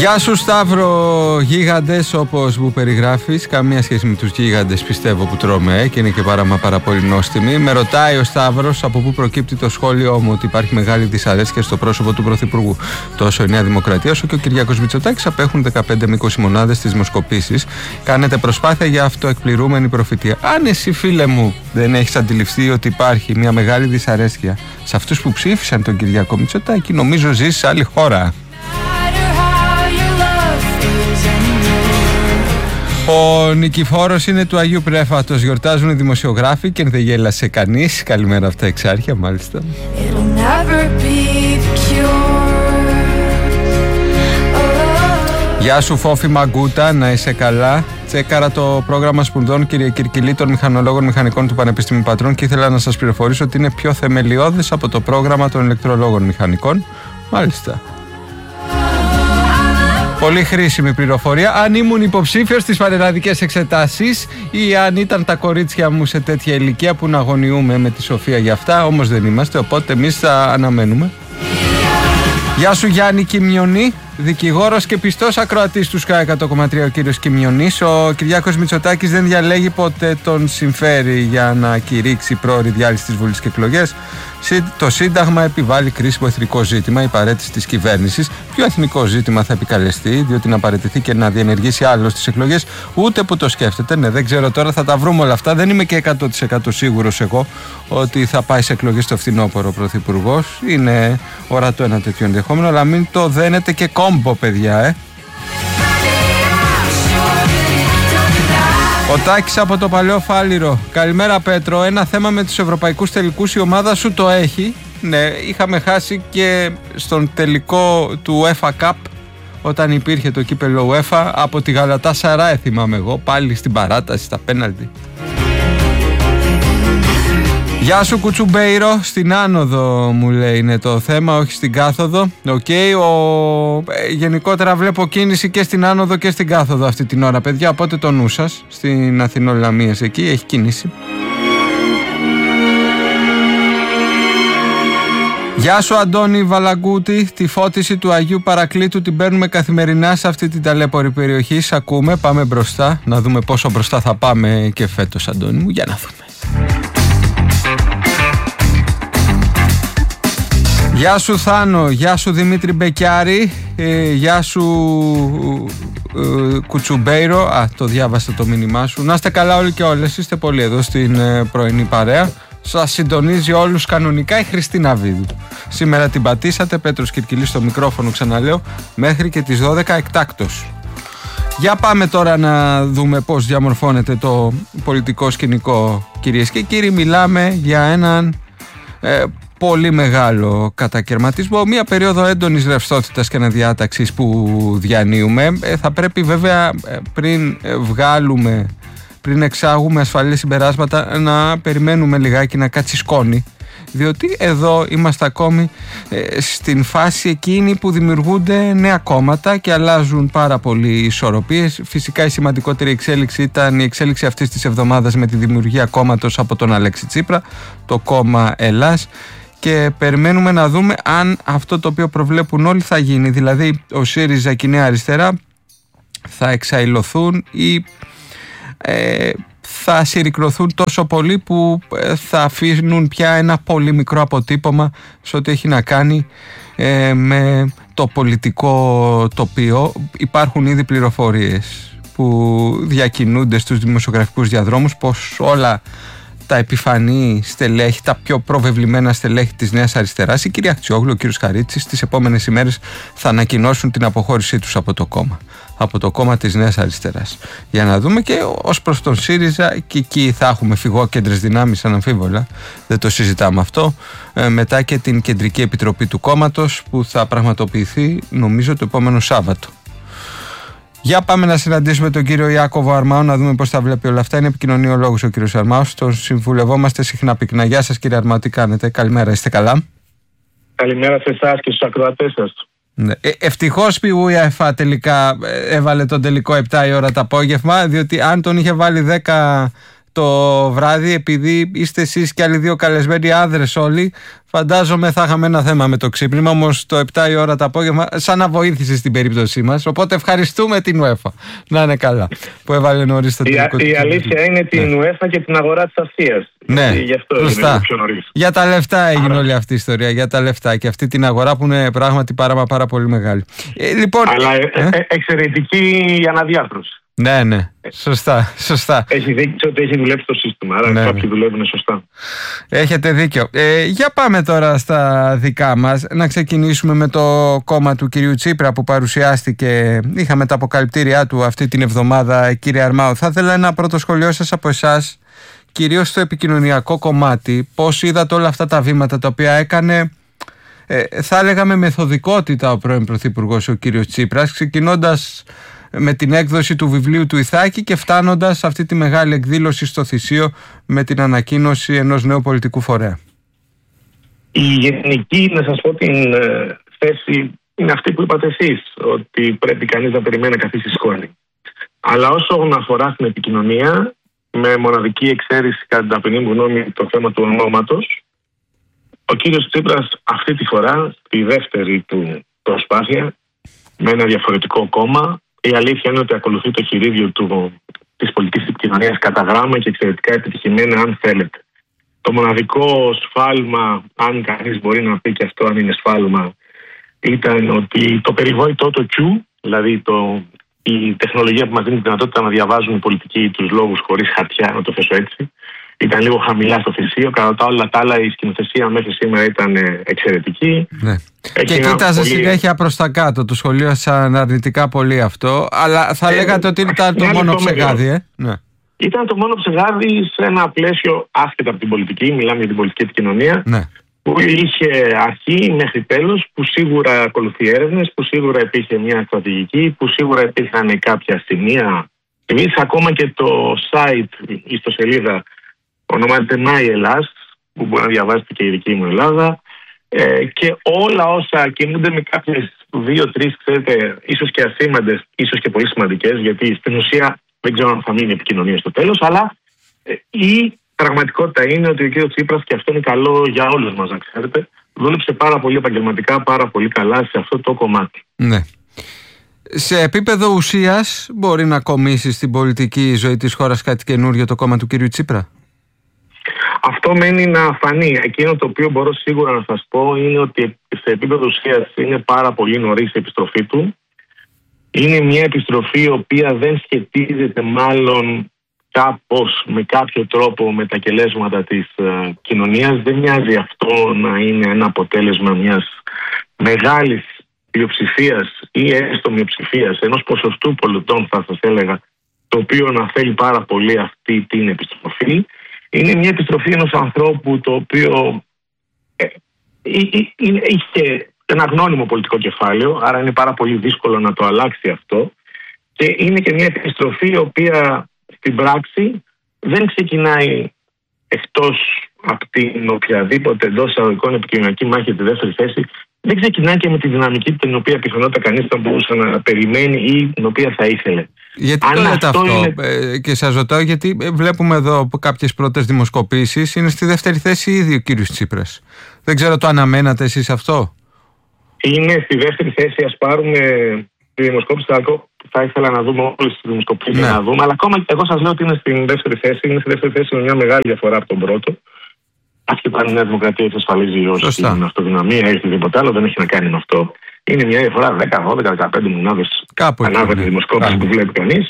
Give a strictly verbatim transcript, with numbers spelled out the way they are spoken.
Γεια σου Σταύρο, γίγαντες όπως μου περιγράφεις. Καμία σχέση με τους γίγαντες πιστεύω που τρώμε και είναι και πάρα, μα πάρα πολύ νόστιμοι. Με ρωτάει ο Σταύρος από πού προκύπτει το σχόλιο μου ότι υπάρχει μεγάλη δυσαρέσκεια στο πρόσωπο του Πρωθυπουργού. Τόσο η Νέα Δημοκρατία όσο και ο Κυριάκος Μητσοτάκης απέχουν δεκαπέντε με είκοσι μονάδες στις δημοσκοπήσεις. Κάνετε προσπάθεια για αυτοεκπληρούμενη προφητεία. Αν εσύ φίλε μου δεν έχεις αντιληφθεί ότι υπάρχει μια μεγάλη δυσαρέσκεια σε αυτούς που ψήφισαν τον Κυριάκο Μητσοτάκη, νομίζω ζεις σε άλλη χώρα. Ο Νικηφόρος είναι του Αγίου Πρέφατος. Γιορτάζουν οι δημοσιογράφοι και δεν γέλασε κανείς. Καλημέρα αυτά εξάρχεια μάλιστα. Γεια σου Φόφη Μαγκούτα, να είσαι καλά. Τσέκαρα το πρόγραμμα σπουδών κύριε Κυρκυλή των μηχανολόγων μηχανικών του Πανεπιστημίου Πατρών και ήθελα να σας πληροφορήσω ότι είναι πιο θεμελιώδες από το πρόγραμμα των ηλεκτρολόγων μηχανικών. Μάλιστα. Πολύ χρήσιμη πληροφορία. Αν ήμουν υποψήφιος στις πανελλαδικές εξετάσεις ή αν ήταν τα κορίτσια μου σε τέτοια ηλικία που να αγωνιούμε με τη Σοφία για αυτά, όμως δεν είμαστε, οπότε εμείς θα αναμένουμε. Γεια σου Γιάννη Κιμιονή, δικηγόρος και πιστός ακροατής του ΣΚΑ εκατό κόμμα τρία ο κύριος Κιμιονής. Ο Κυριάκος Μητσοτάκης δεν διαλέγει ποτέ τον συμφέρει για να κηρύξει πρόωρη διάλυση της Βουλής και εκλογές. Το Σύνταγμα επιβάλλει κρίσιμο εθνικό ζήτημα, η παραίτηση της κυβέρνησης. Ποιο εθνικό ζήτημα θα επικαλεστεί, διότι να παραιτηθεί και να διενεργήσει άλλο στις εκλογές, ούτε που το σκέφτεται. Ναι, δεν ξέρω τώρα, θα τα βρούμε όλα αυτά. Δεν είμαι και εκατό τοις εκατό σίγουρος εγώ ότι θα πάει σε εκλογές στο φθινόπωρο ο Πρωθυπουργός. Είναι ορατό ένα τέτοιο ενδεχόμενο, αλλά μην το δένετε και κόμπο, παιδιά, ε. Ο Τάκης από το Παλαιό Φάληρο. Καλημέρα Πέτρο, ένα θέμα με τους ευρωπαϊκούς τελικούς, η ομάδα σου το έχει. Ναι, είχαμε χάσει και στον τελικό του UEFA Cup όταν υπήρχε το κύπελλο UEFA από τη Γαλατάσαράι, θυμάμαι εγώ, πάλι στην παράταση, στα πέναλτι. Γεια σου Κουτσουμπέιρο, στην άνοδο μου λέει είναι το θέμα, όχι στην κάθοδο. Οκ, okay, ο... ε, γενικότερα βλέπω κίνηση και στην άνοδο και στην κάθοδο αυτή την ώρα, παιδιά, οπότε το νου σας, στην Αθηνολαμίας εκεί έχει κίνηση. Γεια σου Αντώνη Βαλαγκούτη, τη φώτιση του Αγίου Παρακλήτου την παίρνουμε καθημερινά σε αυτή την ταλέπορη περιοχή, σ' ακούμε, πάμε μπροστά, να δούμε πόσο μπροστά θα πάμε και φέτος Αντώνη μου, για να δούμε. Γεια σου Θάνο, γεια σου Δημήτρη Μπεκιάρη, ε, γεια σου ε, Κουτσουμπέιρο, α, το διάβασα το μήνυμά σου. Να είστε καλά όλοι και όλες, είστε πολύ εδώ στην ε, πρωινή παρέα. Σας συντονίζει όλους κανονικά η Χριστίνα Βίδου. Σήμερα την πατήσατε, Πέτρος Κυρκυλής στο μικρόφωνο, ξαναλέω, μέχρι και τις δώδεκα εκτάκτος. Για πάμε τώρα να δούμε πώς διαμορφώνεται το πολιτικό σκηνικό, κυρίες και κύριοι. Μιλάμε για έναν ε, πολύ μεγάλο κατακαιρματισμό, μια περίοδο έντονης ρευστότητας και αναδιάταξης που διανύουμε. Ε, θα πρέπει βέβαια ε, πριν ε, βγάλουμε, πριν εξάγουμε ασφαλή συμπεράσματα, να περιμένουμε λιγάκι να κάτσει σκόνη, διότι εδώ είμαστε ακόμη ε, στην φάση εκείνη που δημιουργούνται νέα κόμματα και αλλάζουν πάρα πολύ οι ισορροπίες. Φυσικά η σημαντικότερη εξέλιξη ήταν η εξέλιξη αυτής της εβδομάδας με τη δημιουργία κόμματος από τον Αλέξη Τσίπρα, το κόμμα Ελλάς, και περιμένουμε να δούμε αν αυτό το οποίο προβλέπουν όλοι θα γίνει, δηλαδή ο ΣΥΡΙΖΑ και η Νέα Αριστερά θα εξαϊλωθούν ή ε, θα συρρικρωθούν τόσο πολύ που θα αφήνουν πια ένα πολύ μικρό αποτύπωμα σε ό,τι έχει να κάνει ε, με το πολιτικό τοπίο. Υπάρχουν ήδη πληροφορίες που διακινούνται στους δημοσιογραφικούς διαδρόμους πως όλα τα επιφανή στελέχη, τα πιο προβεβλημένα στελέχη της Νέας Αριστεράς, η κυρία Αξιόγλου, ο κύριος Χαρίτσης, τις επόμενες ημέρες θα ανακοινώσουν την αποχώρησή τους από το κόμμα, από το κόμμα της Νέας Αριστεράς. Για να δούμε και ως προς τον ΣΥΡΙΖΑ, και εκεί θα έχουμε φυγόκεντρες δυνάμεις αναμφίβολα, δεν το συζητάμε αυτό, ε, μετά και την Κεντρική Επιτροπή του κόμματος που θα πραγματοποιηθεί νομίζω το επόμενο Σάββατο. Για πάμε να συναντήσουμε τον κύριο Ιάκωβο Αρμάου, να δούμε πώς θα βλέπει όλα αυτά. Είναι επικοινωνιολόγος ο κύριος Αρμάου. Τον συμβουλευόμαστε συχνά πυκνά. Γεια σας κύριε Αρμάου, τι κάνετε? Καλημέρα, είστε καλά? Καλημέρα σε εσάς και στους ακροατές σας. Ναι. Ε, ευτυχώς η UEFA τελικά έβαλε τον τελικό επτά η ώρα το απόγευμα, διότι αν τον είχε βάλει δέκα το βράδυ, επειδή είστε εσείς και άλλοι δύο καλεσμένοι άνδρες όλοι, φαντάζομαι θα είχαμε ένα θέμα με το ξύπνημα, όμως το επτά η ώρα το απόγευμα σαν να βοήθησε στην περίπτωσή μας, οπότε ευχαριστούμε την UEFA, να είναι καλά, που έβαλε νωρίς το τελικό. Η, η αλήθεια είναι την ναι. UEFA και την αγορά της Ασίας. Ναι, γι' αυτό είναι πιο νωρίς. Για τα λεφτά έγινε Άρα. όλη αυτή η ιστορία, για τα λεφτά και αυτή την αγορά που είναι πράγματι πάρα, πάρα πολύ μεγάλη. Ε, λοιπόν, Αλλά ε, ε? Ε, εξαιρετική η αναδιάρθρωση. Ναι, ναι, σωστά, σωστά. Έχει δείξει ότι έχει δουλέψει το σύστημα, άρα ναι, κάποιοι ναι. δουλεύουν σωστά. Έχετε δίκιο. Ε, για πάμε τώρα στα δικά μας, να ξεκινήσουμε με το κόμμα του κυρίου Τσίπρα που παρουσιάστηκε, είχαμε τα αποκαλυπτήριά του αυτή την εβδομάδα, κύριε Αρμάου. Θα ήθελα ένα πρώτο σχολείο σας από εσάς, κυρίως στο επικοινωνιακό κομμάτι, πώς είδατε όλα αυτά τα βήματα τα οποία έκανε, ε, θα έλεγα με μεθοδικότητα ο πρώην Πρωθυπουργός ο κύριος Τσίπρας, ξεκινώντας με την έκδοση του βιβλίου του Ιθάκη και φτάνοντας σε αυτή τη μεγάλη εκδήλωση στο Θησίο με την ανακοίνωση ενός νέου πολιτικού φορέα. Η γενική, να σας πω την ε, θέση, είναι αυτή που είπατε εσείς, ότι πρέπει κανείς να περιμένει να καθίσει σκόνη. Αλλά όσο αφορά στην επικοινωνία, με μοναδική εξαίρεση κατά την ταπεινή μου γνώμη το θέμα του ονόματος, ο κύριος Τσίπρας αυτή τη φορά, στη δεύτερη του προσπάθεια, με ένα διαφορετικό κόμμα, η αλήθεια είναι ότι ακολουθεί το χειρίδιο του, της πολιτικής επικοινωνίας κατά γράμμα και εξαιρετικά επιτυχημένα, αν θέλετε. Το μοναδικό σφάλμα, αν κανείς μπορεί να πει και αυτό αν είναι σφάλμα, ήταν ότι το περιβόητο το Q, δηλαδή το, η τεχνολογία που μας δίνει τη δυνατότητα να διαβάζουν οι πολιτικοί τους λόγους χωρίς χαρτιά, να το θέσω έτσι, ήταν λίγο χαμηλά στο Θησίο. Κατά τα όλα τα άλλα, η σκηνοθεσία μέχρι σήμερα ήταν εξαιρετική. Ναι. Και κοίταζε πολύ... συνέχεια προς τα κάτω. Το σχολίασαν αρνητικά πολύ αυτό. Αλλά θα ε, λέγατε ότι ήταν το μόνο ψεγάδι, ε? Ναι. Ήταν το μόνο ψεγάδι σε ένα πλαίσιο άσχετα από την πολιτική. Μιλάμε για την πολιτική επικοινωνία. Ναι. Που είχε αρχή μέχρι τέλος, που σίγουρα ακολουθεί έρευνες, που σίγουρα υπήρχε μια στρατηγική, που σίγουρα υπήρχαν κάποια σημεία. Εμείς ακόμα και το site, η ιστοσελίδα, ονομάζεται My Ελλάς, που μπορεί να διαβάσετε και η δική μου Ελλάδα, ε, και όλα όσα κινούνται με κάποιες δύο-τρεις, ξέρετε, ίσως και ασήμαντες, ίσως και πολύ σημαντικές, γιατί στην ουσία δεν ξέρω αν θα μείνει επικοινωνία στο τέλος, αλλά ε, η πραγματικότητα είναι ότι ο κ. Τσίπρας, και αυτό είναι καλό για όλους μας να ξέρετε, δούλεψε πάρα πολύ επαγγελματικά, πάρα πολύ καλά σε αυτό το κομμάτι. Ναι. Σε επίπεδο ουσίας μπορεί να κομίσει στην πολιτική ζωή της χώρας κάτι καινούριο το κόμμα του κ. Τσίπρα? Αυτό μένει να φανεί. Εκείνο το οποίο μπορώ σίγουρα να σας πω είναι ότι σε επίπεδο ουσίας είναι πάρα πολύ νωρίς η επιστροφή του. Είναι μια επιστροφή η οποία δεν σχετίζεται μάλλον κάπως με κάποιο τρόπο με τα κελέσματα της uh, κοινωνίας. Δεν μοιάζει αυτό να είναι ένα αποτέλεσμα μιας μεγάλης πλειοψηφίας ή έστω μειοψηφίας, ενός ποσοστού πολιτών θα σας έλεγα, το οποίο να θέλει πάρα πολύ αυτή την επιστροφή. Είναι μια επιστροφή ενός ανθρώπου το οποίο ε, είχε ένα γνώριμο πολιτικό κεφάλαιο, άρα είναι πάρα πολύ δύσκολο να το αλλάξει αυτό, και είναι και μια επιστροφή η οποία στην πράξη δεν ξεκινάει εκτός από την οποιαδήποτε εντός εισαγωγικών επικοινωνιακή μάχη τη δεύτερη θέση, δεν ξεκινάει και με τη δυναμική την οποία πιθανότατα κανείς θα μπορούσε να περιμένει ή την οποία θα ήθελε. Γιατί αν το λέτε αυτό, αυτό είναι... ε, και σας ρωτάω γιατί βλέπουμε εδώ κάποιες πρώτες δημοσκοπήσεις, είναι στη δεύτερη θέση ήδη ο κύριος Τσίπρας. Δεν ξέρω, το αναμένατε εσείς αυτό? Είναι στη δεύτερη θέση, ας πάρουμε τη δημοσκόπηση, θα ήθελα να δούμε όλες τις δημοσκοπήσεις, ναι, να δούμε, αλλά ακόμα εγώ σας λέω ότι είναι στη δεύτερη θέση, είναι στη δεύτερη θέση με μια μεγάλη διαφορά από τον πρώτο. Άσχετα αν η Νέα Δημοκρατία εξασφαλίζει ως την αυτοδυναμία ή οτιδήποτε άλλο, δεν έχει να κάνει με αυτό. Είναι μια διαφορά δέκα, δώδεκα, δεκαπέντε μονάδες ανάλογα τη δημοσκόπηση που βλέπει κανείς.